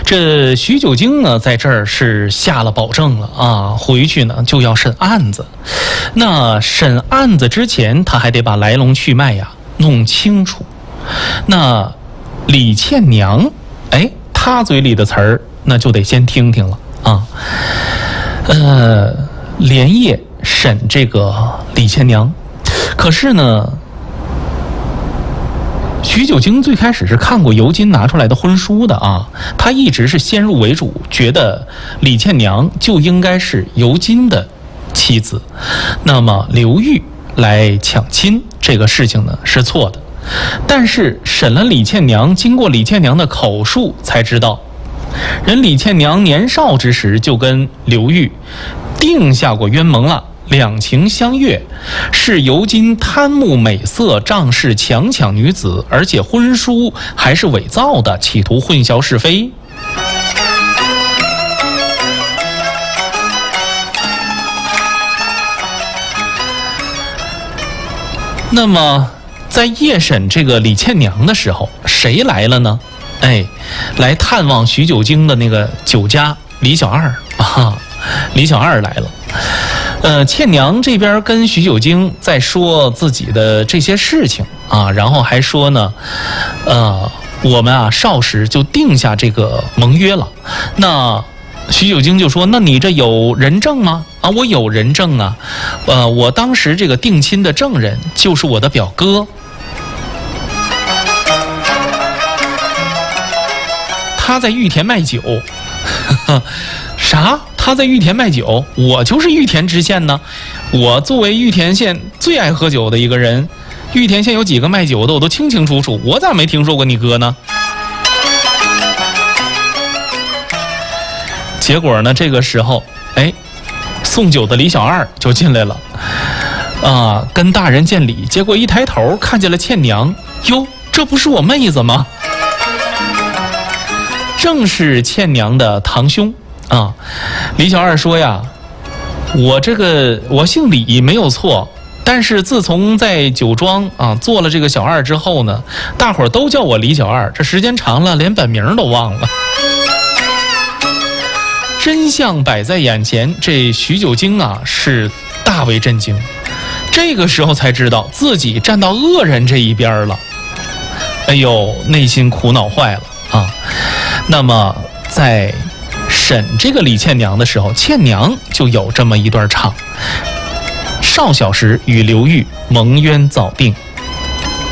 这徐九经呢，在这儿是下了保证了啊，回去呢就要审案子。那审案子之前，他还得把来龙去脉呀弄清楚。那李倩娘，哎，她嘴里的词儿，那就得先听听了啊。连夜审这个李倩娘，可是呢，徐九经最开始是看过尤金拿出来的婚书的啊，他一直是先入为主，觉得李倩娘就应该是尤金的妻子，那么刘裕来抢亲这个事情呢是错的。但是审了李倩娘，经过李倩娘的口述才知道，人李倩娘年少之时就跟刘裕定下过冤盟了，两情相悦，是尤金贪慕美色，仗势强抢女子，而且婚书还是伪造的，企图混淆是非。那么在夜审这个李倩娘的时候，谁来了呢？哎，来探望徐九经的那个酒家李小二啊，李小二来了。倩娘这边跟徐九经在说自己的这些事情啊，然后还说呢，我们啊少时就定下这个盟约了。那徐九经就说：“那你这有人证吗？”啊，我有人证啊，我当时这个定亲的证人就是我的表哥。他在玉田卖酒，啥？他在玉田卖酒，我就是玉田知县呢。我作为玉田县最爱喝酒的一个人，玉田县有几个卖酒的，我都清清楚楚。我咋没听说过你哥呢？结果呢，这个时候，哎，送酒的李小二就进来了，啊，跟大人见礼。结果一抬头看见了倩娘，哟，这不是我妹子吗？正是倩娘的堂兄啊。李小二说呀，我姓李没有错，但是自从在酒庄啊做了这个小二之后呢，大伙儿都叫我李小二，这时间长了连本名都忘了。真相摆在眼前，这徐九经啊是大为震惊，这个时候才知道自己站到恶人这一边了，哎呦，内心苦恼坏了啊。那么在审这个李倩娘的时候，倩娘就有这么一段唱：少小时与刘裕蒙冤早定，